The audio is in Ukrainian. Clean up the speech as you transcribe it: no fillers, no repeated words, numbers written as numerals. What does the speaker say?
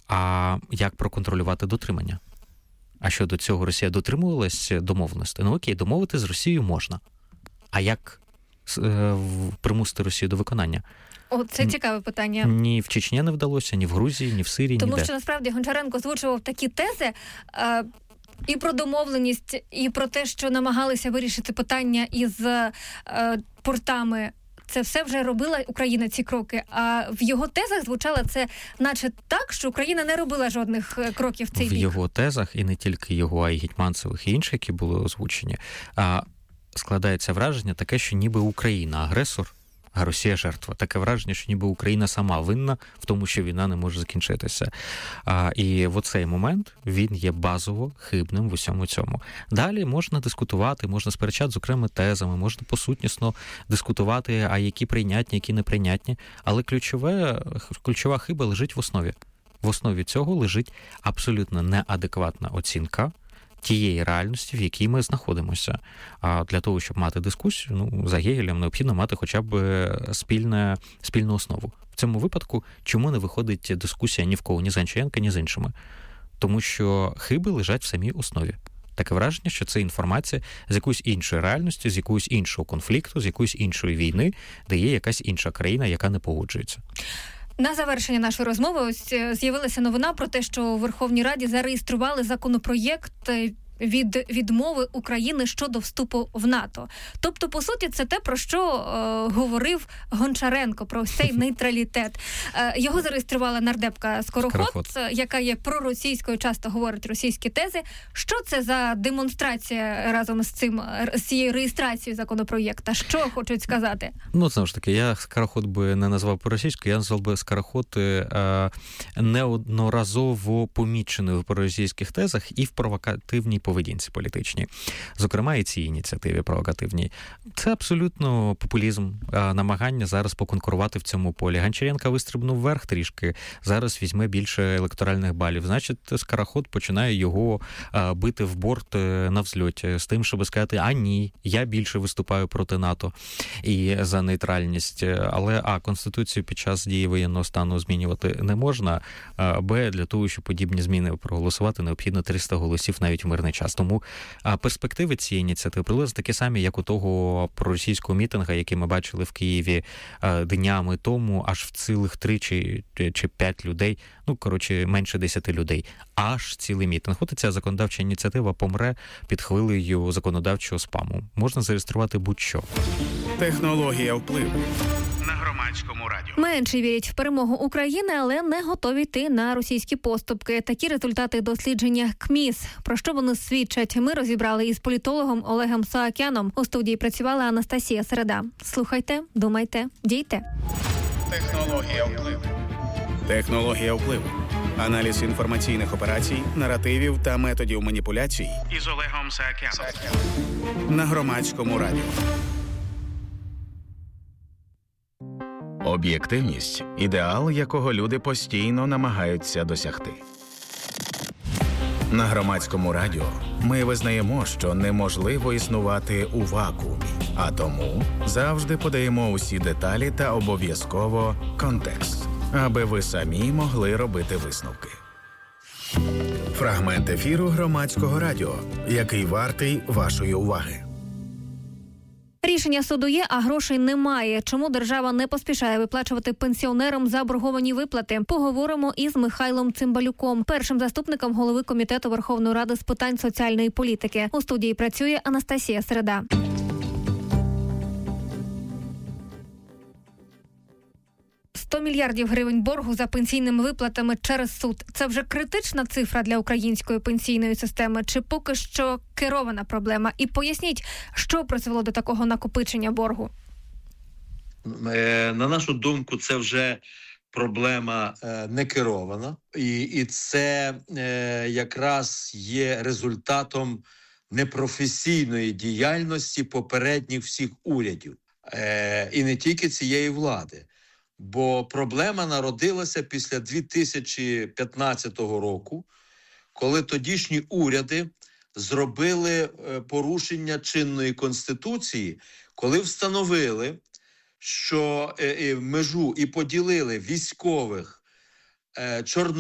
А як проконтролювати дотримання? А що до цього Росія дотримувалась домовленостей? Ну окей, домовити з Росією можна. А як примусити Росію до виконання? О, це цікаве питання. Ні в Чечні не вдалося, ні в Грузії, ні в Сирії, ніде. Тому що, насправді, Гончаренко озвучував такі тези і про домовленість, і про те, що намагалися вирішити питання із портами. Це все вже робила Україна, ці кроки. А в його тезах звучало це наче так, що Україна не робила жодних кроків в цей бік. В його тезах, і не тільки його, а й Гетманцевих, і інших, які були озвучені, складається враження таке, що ніби Україна агресор, а Росія жертва. Таке враження, що ніби Україна сама винна в тому, що війна не може закінчитися. І в оцей момент він є базово хибним в усьому цьому. Далі можна дискутувати, можна сперечати з окремими тезами, можна посутнісно дискутувати, а які прийнятні, які неприйнятні. Але ключова хиба лежить в основі. В основі цього лежить абсолютно неадекватна оцінка тієї реальності, в якій ми знаходимося. А для того, щоб мати дискусію, за Гегелем необхідно мати хоча б спільну основу. В цьому випадку чому не виходить дискусія ні в кого, ні з Гончаренка, ні з іншими? Тому що хиби лежать в самій основі. Таке враження, що це інформація з якоюсь іншої реальності, з якогось іншого конфлікту, з якоїсь іншої війни, де є якась інша країна, яка не погоджується. На завершення нашої розмови ось з'явилася новина про те, що у Верховній Раді зареєстрували законопроєкт від відмови України щодо вступу в НАТО. Тобто, по суті, це те, про що говорив Гончаренко, про цей нейтралітет. Його зареєструвала нардепка Скороход, яка є проросійською, часто говорить російські тези. Що це за демонстрація разом з цією реєстрацією законопроєкта? Що хочуть сказати? Знову ж таки, я Скороход би не назвав проросійською, я назвав би Скороход неодноразово поміченою в проросійських тезах і в провокативній поведінці політичній. Зокрема, і цій ініціативі провокативній. Це абсолютно популізм, намагання зараз поконкурувати в цьому полі. Гончаренко вистрибнув вверх трішки, зараз візьме більше електоральних балів. Значить, Скороход починає його бити в борт на взльоті з тим, щоб сказати, ні, я більше виступаю проти НАТО і за нейтральність. Але, Конституцію під час дії воєнного стану змінювати не можна, для того, щоб подібні зміни проголосувати, необхідно 300 голосів навіть в мирний час. Тому перспективи цієї ініціативи приблизно такі самі, як у того проросійського мітинга, який ми бачили в Києві днями тому, аж в цілих 3 чи 5 людей, менше 10 людей. Аж цілий мітинг. От ця законодавча ініціатива помре під хвилею законодавчого спаму. Можна зареєструвати будь-що. Технологія впливу. На Громадському радіо. Менші вірять в перемогу України, але не готові йти на російські поступки. Такі результати дослідження КМІС. Про що вони свідчать? Ми розібрали із політологом Олегом Саакяном. У студії працювала Анастасія Середа. Слухайте, думайте, дійте. Технологія впливу. Технологія впливу. Аналіз інформаційних операцій, наративів та методів маніпуляцій із Олегом Саакяном. На Громадському радіо. Об'єктивність – ідеал, якого люди постійно намагаються досягти. На Громадському радіо ми визнаємо, що неможливо існувати у вакуумі, а тому завжди подаємо усі деталі та обов'язково контекст, аби ви самі могли робити висновки. Фрагмент ефіру Громадського радіо, який вартий вашої уваги. Рішення суду є, а грошей немає. Чому держава не поспішає виплачувати пенсіонерам заборговані виплати? Поговоримо із Михайлом Цимбалюком, першим заступником голови Комітету Верховної Ради з питань соціальної політики. У студії працює Анастасія Середа. $100 мільярдів гривень боргу за пенсійними виплатами через суд. Це вже критична цифра для української пенсійної системи? Чи поки що керована проблема? І поясніть, що призвело до такого накопичення боргу? На нашу думку, це вже проблема не керована. І це якраз є результатом непрофесійної діяльності попередніх всіх урядів. І не тільки цієї влади. Бо проблема народилася після 2015 року, коли тодішні уряди зробили порушення чинної Конституції, коли встановили, що межу і поділили військових,